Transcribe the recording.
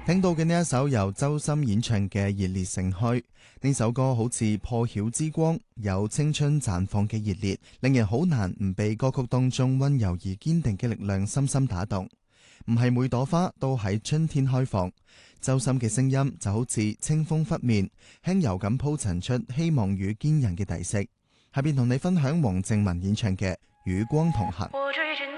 聽到嘅呢一首由周深演唱嘅《熱烈盛開》，呢首歌好似破曉之光，有青春綻放嘅熱烈，令人好難唔被歌曲當中溫柔而堅定嘅力量深深打動。唔係每朵花都喺春天開放，周深嘅聲音就好似清風拂面，輕柔咁鋪陳出希望與堅韌嘅底色。下邊同你分享黃靖文演唱嘅《與光同行》。